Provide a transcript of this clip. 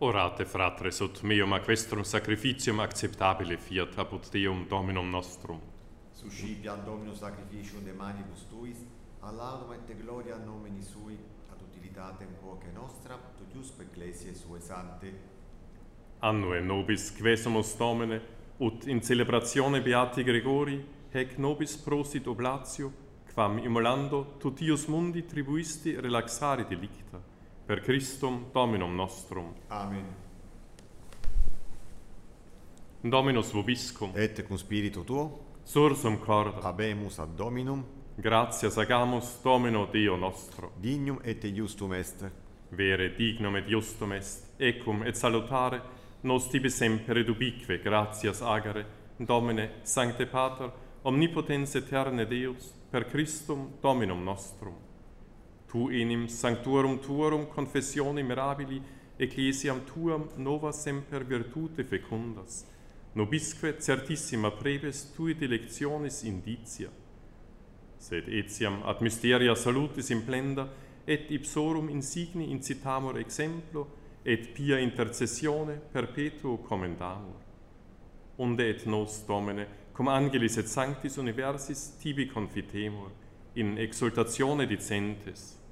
Orate, fratres, ut meum ac vestrum sacrificium acceptabile fiat apud Deum Dominum nostrum. Suscipiat Dominus sacrificium de manibus tuis, ad laudum et gloria nomini sui, ad utilitatem quoque nostra, tuiusque ecclesiae sue sante. Annue nobis quesumus Domine, ut in celebratione Beati Gregori, hec nobis prosit oblatio, quam immolando tutius mundi tribuisti relaxare delicta, per Christum Dominum nostrum. Amen. Dominus vobiscum, Et cum spiritu tuo, sursum corda, habemus ad Dominum, gratias agamus Domino Deo nostro. dignum et justum est. Vere dignum et justum est, ecum et salutare, nos tibi semper et ubique gratias agere, Domine, Sancte Pater, omnipotens aeterne Deus, per Christum Dominum nostrum. Tu enim sanctuorum tuorum confessione mirabili, ecclesiam tuam nova semper virtute fecundas, nobisque certissima prebes tui dilectionis indicia. Sed etiam ad mysteria salutis implenda, et ipsorum insigni incitamur exemplo, et pia intercessione perpetuo commendamur. Unde et nos, Domine, cum angelis et sanctis universis tibi confitemur, in exultatione dicentes,